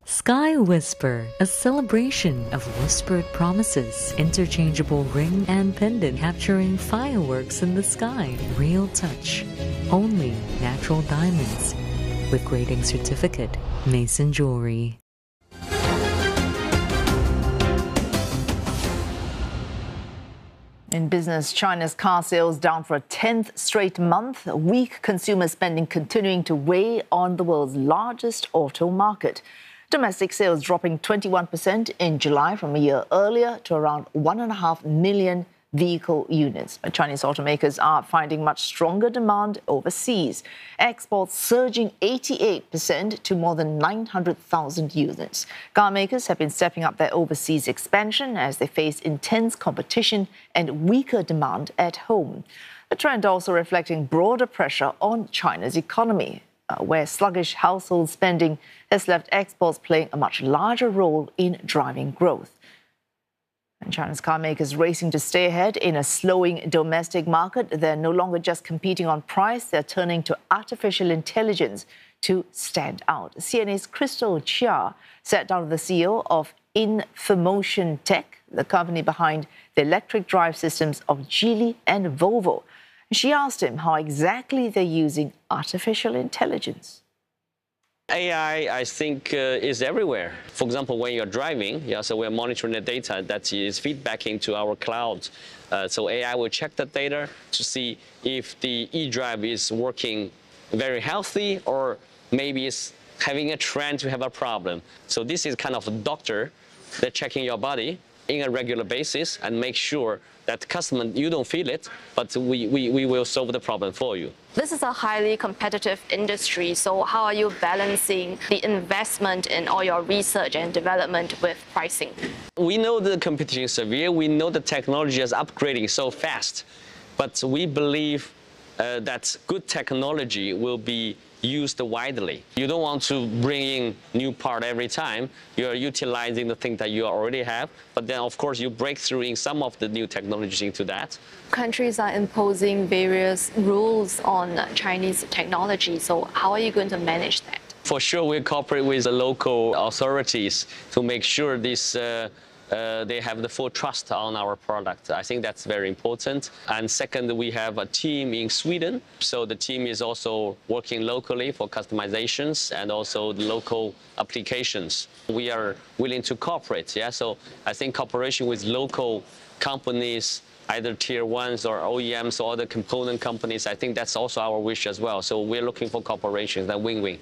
Sky Whisper, a celebration of whispered promises, interchangeable ring and pendant capturing fireworks in the sky, real touch, only natural diamonds, with grading certificate, Mason Jewelry. In business, China's car sales down for a 10th straight month, weak consumer spending continuing to weigh on the world's largest auto market. Domestic sales dropping 21% in July from a year earlier to around 1.5 million vehicle units. But Chinese automakers are finding much stronger demand overseas. Exports surging 88% to more than 900,000 units. Car makers have been stepping up their overseas expansion as they face intense competition and weaker demand at home. The trend also reflecting broader pressure on China's economy, where sluggish household spending has left exports playing a much larger role in driving growth. And China's car makers racing to stay ahead in a slowing domestic market. They're no longer just competing on price, they're turning to artificial intelligence to stand out. CNA's Crystal Chia sat down with the CEO of Infomotion Tech, the company behind the electric drive systems of Geely and Volvo. She asked him how exactly they're using artificial intelligence. AI, I think, is everywhere. For example, when you're driving, so we're monitoring the data that is feedbacking to our cloud. So AI will check the data to see if the eDrive is working very healthy or maybe it's having a trend to have a problem. So this is kind of a doctor that's checking your body in a regular basis and make sure that customer, you don't feel it, but we will solve the problem for you. This is a highly competitive industry, so how are you balancing the investment in all your research and development with pricing? We know the competition is severe, we know the technology is upgrading so fast, but we believe that good technology will be used widely. You don't want to bring in new part every time. You're utilizing the thing that you already have, but then of course you break through in some of the new technologies into that. Countries are imposing various rules on Chinese technology, so how are you going to manage that? For sure, we cooperate with the local authorities to make sure this they have the full trust on our product. I think that's very important. And second, we have a team in Sweden. So the team is also working locally for customizations and also the local applications. We are willing to cooperate. So I think cooperation with local companies, either tier ones or OEMs or other component companies, I think that's also our wish as well. So we're looking for cooperation, that win-win.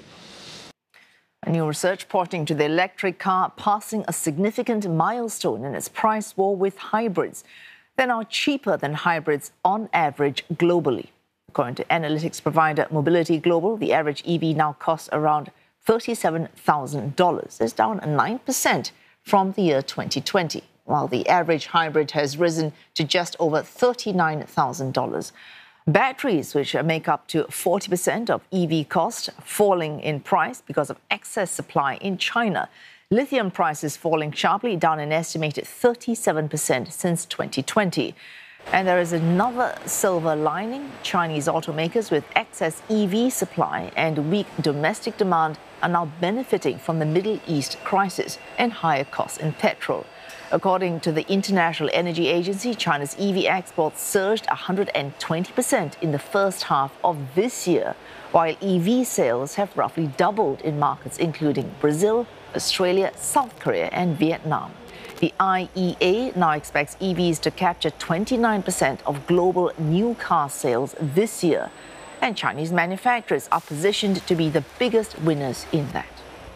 A new research pointing to the electric car passing a significant milestone in its price war with hybrids. They're now cheaper than hybrids on average globally. According to analytics provider Mobility Global, the average EV now costs around $37,000. It's down 9% from the year 2020, while the average hybrid has risen to just over $39,000. Batteries, which make up to 40% of EV cost, falling in price because of excess supply in China. Lithium prices falling sharply, down an estimated 37% since 2020. And there is another silver lining. Chinese automakers with excess EV supply and weak domestic demand are now benefiting from the Middle East crisis and higher costs in petrol. According to the International Energy Agency, China's EV exports surged 120% in the first half of this year, while EV sales have roughly doubled in markets including Brazil, Australia, South Korea and Vietnam. The IEA now expects EVs to capture 29% of global new car sales this year, and Chinese manufacturers are positioned to be the biggest winners in that.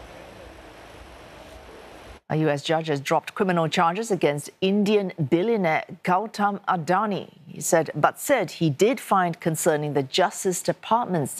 A U.S. judge has dropped criminal charges against Indian billionaire Gautam Adani. He said he did find concerning the Justice Department's